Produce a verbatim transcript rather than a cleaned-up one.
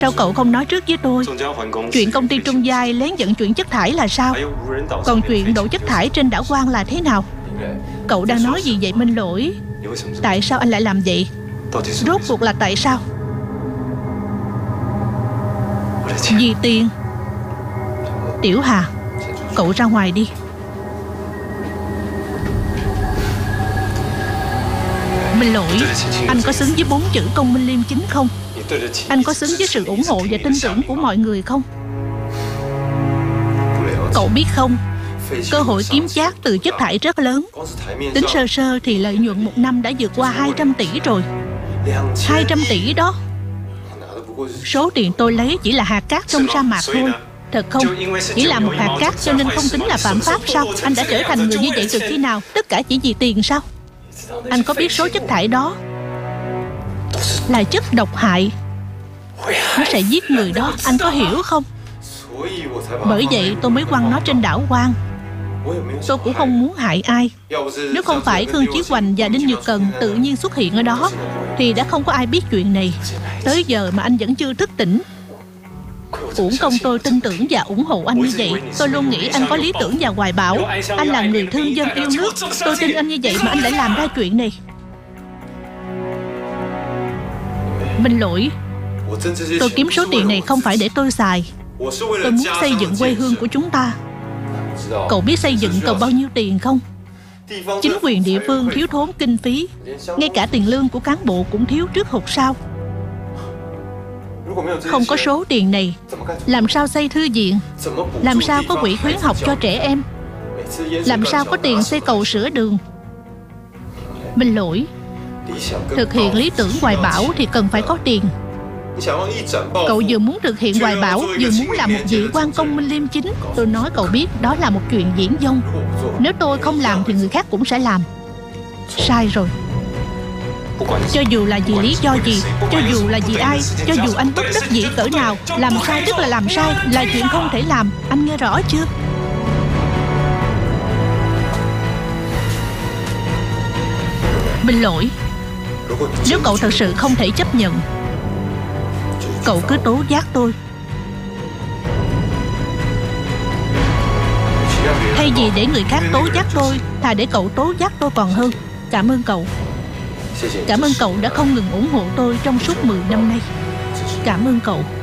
Sao cậu không nói trước với tôi? Chuyện công ty Trung Giai lén vận chuyển chất thải là sao? Còn chuyện đổ chất thải trên đảo Quan là thế nào? Cậu đang nói gì vậy Minh Lỗi? Tại sao anh lại làm vậy? Rốt cuộc là tại sao? Vì tiền. Tiểu Hà, cậu ra ngoài đi. Minh Lỗi, anh có xứng với bốn chữ công minh liêm chính không? Anh có xứng với sự ủng hộ và tin tưởng của mọi người không? Cậu biết không, cơ hội kiếm chác từ chất thải rất lớn. Tính sơ sơ thì lợi nhuận một năm đã vượt qua hai trăm tỷ rồi. Hai trăm tỷ đó. Số tiền tôi lấy chỉ là hạt cát trong sa mạc thôi. Thật không? Chỉ là một hạt cát cho nên không tính là phạm pháp sao? Anh đã trở thành người như vậy từ khi nào? Tất cả chỉ vì tiền sao? Anh có biết số chất thải đó là chất độc hại, nó sẽ giết người đó, anh có hiểu không? Bởi vậy tôi mới quăng nó trên đảo Quan. Tôi cũng không muốn hại ai. Nếu không phải Khương Chí Hoành và Đinh Nhược Cần tự nhiên xuất hiện ở đó thì đã không có ai biết chuyện này. Tới giờ mà anh vẫn chưa thức tỉnh. Uổng công tôi tin tưởng và ủng hộ anh như vậy. Tôi luôn nghĩ anh có lý tưởng và hoài bão. Anh là người thương dân yêu nước. Tôi tin anh như vậy mà anh lại làm ra chuyện này. Minh Lỗi, tôi kiếm số tiền này không phải để tôi xài. Tôi muốn xây dựng quê hương của chúng ta. Cậu biết xây dựng cần bao nhiêu tiền không? Chính quyền địa phương thiếu thốn kinh phí. Ngay cả tiền lương của cán bộ cũng thiếu trước hụt sau. Không có số tiền này, làm sao xây thư viện? Làm sao có quỹ khuyến học cho trẻ em? Làm sao có tiền xây cầu sửa đường? Minh Lỗi, thực hiện lý tưởng hoài bão thì cần phải có tiền. Cậu vừa muốn thực hiện hoài bão, vừa muốn làm một vị quan công minh liêm chính. Tôi nói cậu biết, đó là một chuyện viển vông. Nếu tôi không làm thì người khác cũng sẽ làm. Sai rồi. Cho dù là vì lý do gì, cho dù là vì ai, cho dù anh bất đắc dĩ cỡ nào, làm sai tức là làm sai, là chuyện không thể làm. Anh nghe rõ chưa? Minh Lỗi, nếu cậu thật sự không thể chấp nhận, cậu cứ tố giác tôi. Thay vì để người khác tố giác tôi, thà để cậu tố giác tôi còn hơn. Cảm ơn cậu. Cảm ơn cậu đã không ngừng ủng hộ tôi trong suốt mười năm nay. Cảm ơn cậu.